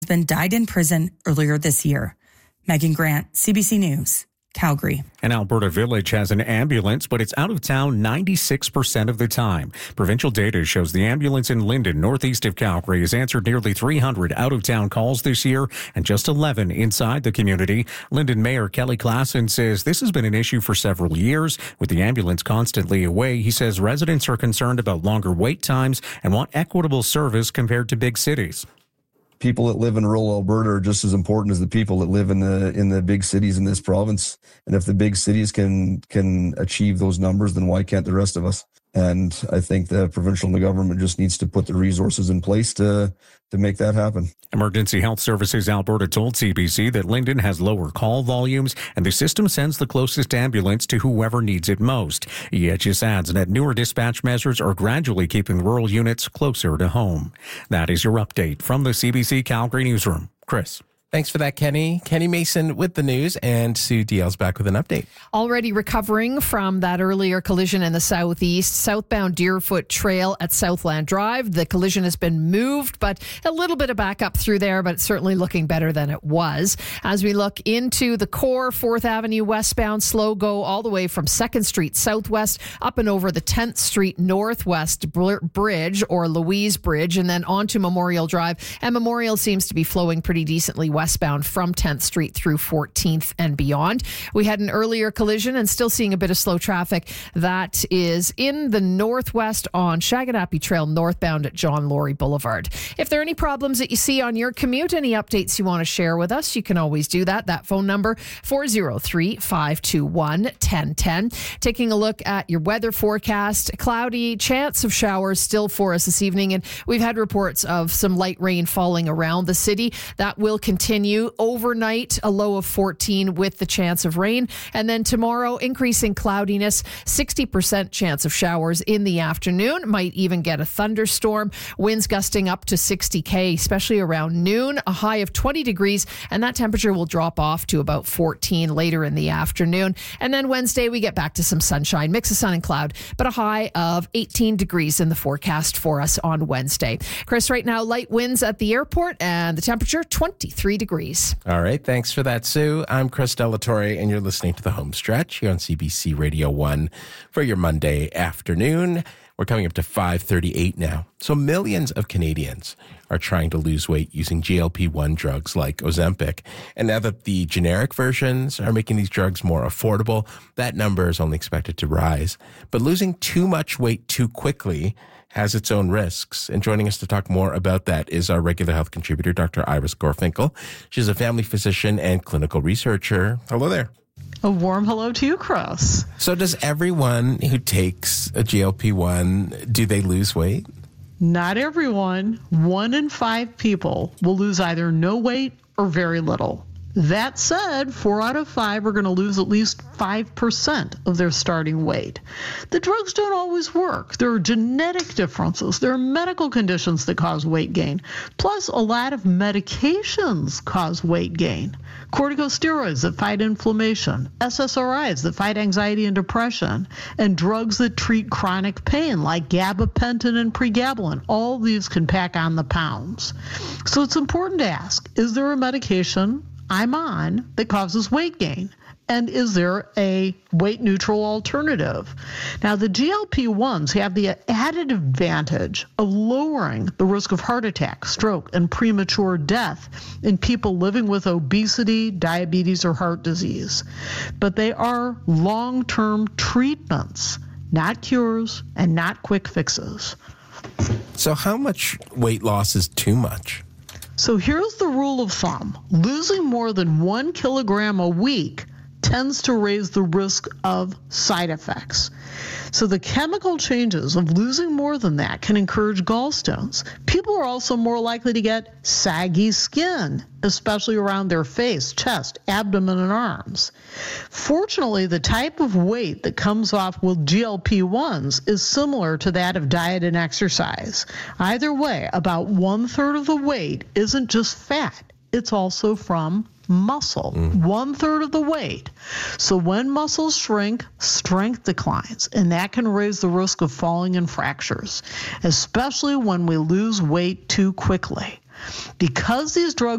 husband died in prison earlier this year. Megan Grant, CBC News, Calgary. An Alberta village has an ambulance, but it's out of town 96% of the time. Provincial data shows the ambulance in Linden, northeast of Calgary, has answered nearly 300 out-of-town calls this year and just 11 inside the community. Linden Mayor Kelly Klassen says this has been an issue for several years. With the ambulance constantly away, he says residents are concerned about longer wait times and want equitable service compared to big cities. People that live in rural Alberta are just as important as the people that live in the big cities in this province. And if the big cities can achieve those numbers, then why can't the rest of us? And I think the provincial and the government just needs to put the resources in place to make that happen. Emergency Health Services Alberta told CBC that Linden has lower call volumes and the system sends the closest ambulance to whoever needs it most. EHS adds that newer dispatch measures are gradually keeping rural units closer to home. That is your update from the CBC Calgary Newsroom. Chris. Thanks for that, Kenny. Kenny Mason with the news, and Sue Diel's back with an update. Already recovering from that earlier collision in the southeast, southbound Deerfoot Trail at Southland Drive. The collision has been moved, but a little bit of backup through there, but it's certainly looking better than it was. As we look into the core, 4th Avenue westbound, slow go all the way from 2nd Street southwest up and over the 10th Street northwest bridge, or Louise Bridge, and then onto Memorial Drive. And Memorial seems to be flowing pretty decently westbound from 10th Street through 14th and beyond. We had an earlier collision and still seeing a bit of slow traffic. That is in the northwest on Shaganappy Trail northbound at John Laurie Boulevard. If there are any problems that you see on your commute, any updates you want to share with us, you can always do that. That phone number, 403-521-1010. Taking a look at your weather forecast, cloudy, chance of showers still for us this evening, and we've had reports of some light rain falling around the city. That will continue overnight, a low of 14 with the chance of rain. And then tomorrow, increasing cloudiness, 60% chance of showers in the afternoon. Might even get a thunderstorm. Winds gusting up to 60 especially around noon. A high of 20 degrees, and that temperature will drop off to about 14 later in the afternoon. And then Wednesday, we get back to some sunshine, mix of sun and cloud, but a high of 18 degrees in the forecast for us on Wednesday. Chris, right now, light winds at the airport, and the temperature 23 degrees. All right. Thanks for that, Sue. I'm Chris Delatorre, and you're listening to The Home Stretch here on CBC Radio 1 for your Monday afternoon. We're coming up to 5:38 now. So millions of Canadians are trying to lose weight using GLP-1 drugs like Ozempic. And now that the generic versions are making these drugs more affordable, that number is only expected to rise. But losing too much weight too quickly has its own risks. And joining us to talk more about that is our regular health contributor, Dr. Iris Gorfinkel. She's a family physician and clinical researcher. Hello there. A warm hello to you, Chris. So does everyone who takes a GLP-1, do they lose weight? Not everyone. 1 in 5 people will lose either no weight or very little. That said, 4 out of 5 are going to lose at least 5% of their starting weight. The drugs don't always work. There are genetic differences. There are medical conditions that cause weight gain. Plus, a lot of medications cause weight gain. Corticosteroids that fight inflammation, SSRIs that fight anxiety and depression, and drugs that treat chronic pain like gabapentin and pregabalin. All these can pack on the pounds. So it's important to ask, is there a medication I'm on that causes weight gain? And is there a weight-neutral alternative? Now, the GLP-1s have the added advantage of lowering the risk of heart attack, stroke, and premature death in people living with obesity, diabetes, or heart disease. But they are long-term treatments, not cures and not quick fixes. So how much weight loss is too much? So here's the rule of thumb. Losing more than 1 kilogram a week tends to raise the risk of side effects. So the chemical changes of losing more than that can encourage gallstones. People are also more likely to get saggy skin, especially around their face, chest, abdomen, and arms. Fortunately, the type of weight that comes off with GLP-1s is similar to that of diet and exercise. Either way, about 1/3 of the weight isn't just fat, it's also from muscle, 1/3 of the weight. So when muscles shrink, strength declines, and that can raise the risk of falling and fractures, especially when we lose weight too quickly. Because these drugs